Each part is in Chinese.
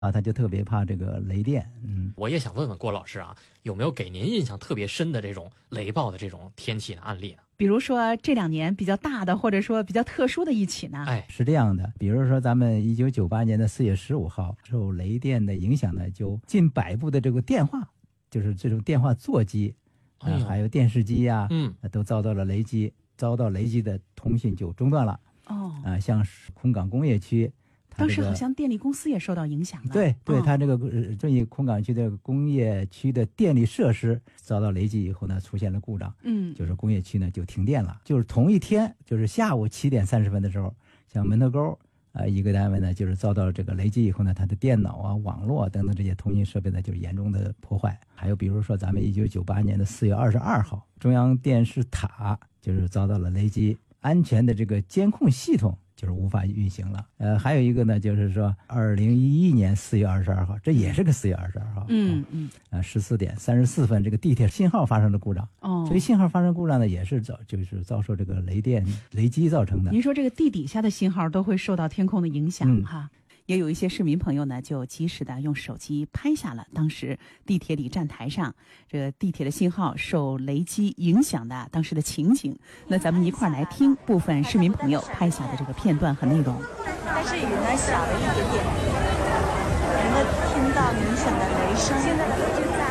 啊，他就特别怕这个雷电。 我也想问问郭老师啊，有没有给您印象特别深的这种雷暴的这种天气的案例呢？ 比如说这2年比较大的，或者说比较特殊的一起呢？ 是这样的，比如说咱们1998年的4月15号，受雷电的影响呢，就近100部的这个电话，就是这种电话座机，还有电视机呀，都遭到了雷击，遭到雷击的通讯就中断了。像空港工业区。 当时好像电力公司也受到影响了。 对，它这个遵义空港区的工业区的电力设施遭到雷击以后呢，出现了故障。就是工业区呢就停电了。就是同一天，就是下午7点30分的时候，像门头沟一个单位呢，就是遭到这个雷击以后呢，它的电脑啊、网络等等这些通讯设备呢，就是严重的破坏。还有比如说咱们1998年的4月22号，中央电视塔就是遭到了雷击，安全的这个监控系统就是无法运行了。还有一个呢，就是说2011年4月22号，这也是个4月22号，14点34分，这个地铁信号发生了故障。所以信号发生故障呢，也是就是遭受这个雷击造成的。 您说这个地底下的信号都会受到天空的影响哈。也有一些市民朋友呢，就及时的用手机拍下了当时地铁里站台上这个地铁的信号受雷击影响的当时的情景。那咱们一块儿来听部分市民朋友拍下的这个片段和内容。 但是雨呢小了一点点，能够听到明显的雷声。现在呢就在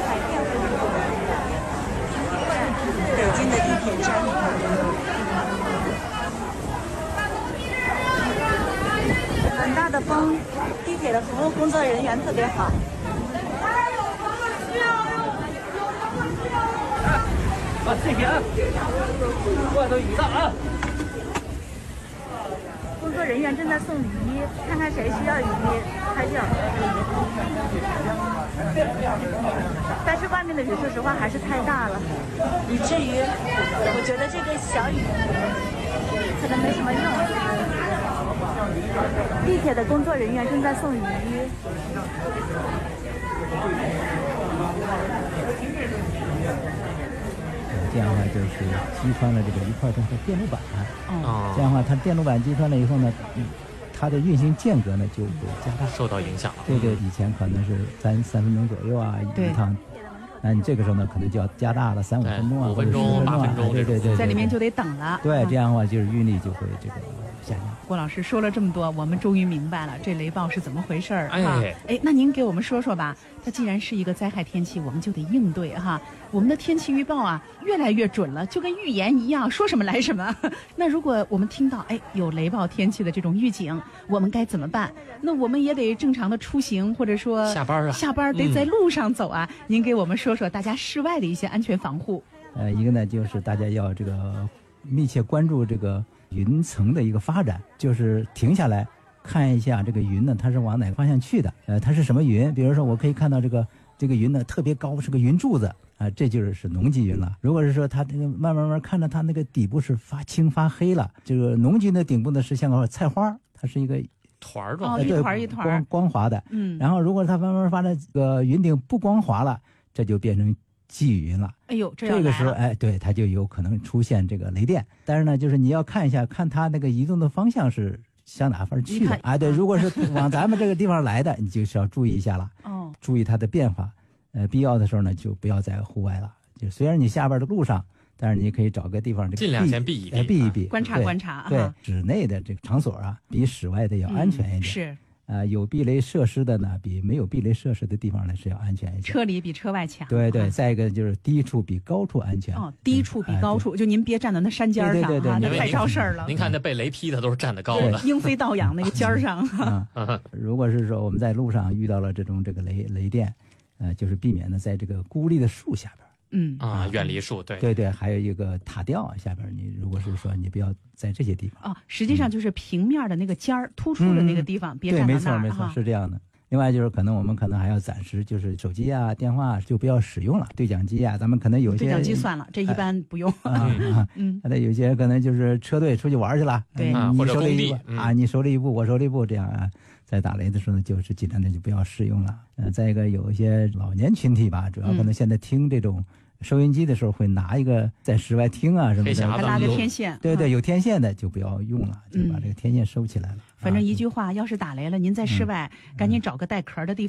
北京的地铁站。很大的风，地铁的服务工作人员特别好。 这边外头雨大啊！ 工作人员正在送雨衣，看看谁需要雨衣，拍掉。但是外面的雨，说实话还是太大了，以至于我觉得这个小雨可能没什么用。地铁的工作人员正在送雨衣。 这样的话就是击穿了这个一块东西电路板。这样的话它电路板击穿了以后呢，它的运行间隔呢就会加大， 受到影响了。 对，以前可能是3分钟左右啊一趟，那你这个时候呢可能就要加大了3-5分钟啊，5 分钟、8分钟， 对， 在里面就得等了。 对，这样的话就是运力就会这个下降。 郭老师说了这么多，我们终于明白了这雷暴是怎么回事儿。那您给我们说说吧。它既然是一个灾害天气，我们就得应对哈。我们的天气预报啊，越来越准了，就跟预言一样，说什么来什么。那如果我们听到有雷暴天气的这种预警，我们该怎么办？那我们也得正常的出行，或者说下班得在路上走啊。您给我们说说大家室外的一些安全防护。 一个呢就是大家要这个密切关注这个云层的一个发展，就是停下来看一下这个云呢，它是往哪个方向去的？它是什么云？比如说，我可以看到这个云呢特别高，是个云柱子这就是浓积云了。如果是说它这个慢慢看到它那个底部是发青发黑了，这个浓积云的顶部呢是像个菜花，它是一个团状， 一团光滑的。然后如果它慢慢发的这个云顶不光滑了，这就变成积雨云了。这个时候对，它就有可能出现这个雷电。但是呢，就是你要看一下，看它那个移动的方向是向哪方去的对，如果是往咱们这个地方来的，你就是要注意一下了。注意它的变化。必要的时候呢，就不要在户外了。就虽然你下班的路上，但是你可以找个地方尽量先避一避， 观察。 对，室内的这个场所啊，比室外的要安全一点。 是。 有避雷设施的呢，比没有避雷设施的地方呢是要安全一些。 车里比车外强。 对，再一个就是低处比高处安全。 低处比高处，就您别站在那山尖上那太招事儿了。 您看那被雷劈的都是站得高的， 莺飞倒仰那个尖上。 如果是说我们在路上遇到了这个雷电，就是避免呢在这个孤立的树下边。 远离树， 对，还有一个塔吊下边，你如果是说你不要在这些地方实际上就是平面的那个尖儿突出的那个地方，别站在那儿。 没错，是这样的。另外就是我们可能还要暂时就是手机啊、电话就不要使用了，对讲机啊，咱们可能有些对讲机算了，这一般不用。 那有些可能就是车队出去玩去了， 对， 你手里一部你手里一部，我手里一部，这样在打雷的时候呢，就是尽量的就不要使用了。再一个有一些老年群体吧，主要可能现在听这种收音机的时候会拿一个在室外听啊什么的， 还拉个天线。 对，有天线的就不要用了，就把这个天线收起来了。 反正一句话，要是打雷了，您在室外赶紧找个带壳的地方。